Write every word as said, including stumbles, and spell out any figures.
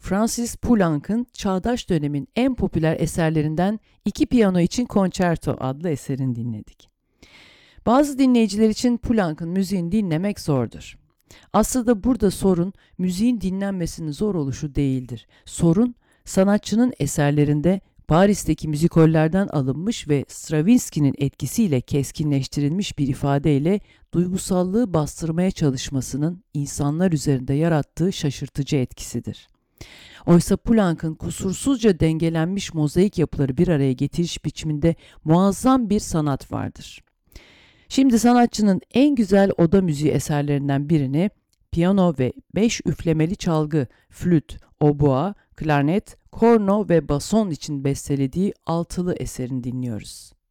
Francis Poulenc'ın çağdaş dönemin en popüler eserlerinden İki Piyano için Konçerto adlı eserini dinledik. Bazı dinleyiciler için Poulenc'ın müziğini dinlemek zordur. Aslında burada sorun müziğin dinlenmesinin zor oluşu değildir. Sorun sanatçının eserlerinde Paris'teki müzikollerden alınmış ve Stravinsky'nin etkisiyle keskinleştirilmiş bir ifadeyle duygusallığı bastırmaya çalışmasının insanlar üzerinde yarattığı şaşırtıcı etkisidir. Oysa Poulenc'ın kusursuzca dengelenmiş mozaik yapıları bir araya getiriş biçiminde muazzam bir sanat vardır. Şimdi sanatçının en güzel oda müziği eserlerinden birini piyano ve beş üflemeli çalgı, flüt, obua, klarnet, korno ve bason için bestelediği altılı eserini dinliyoruz.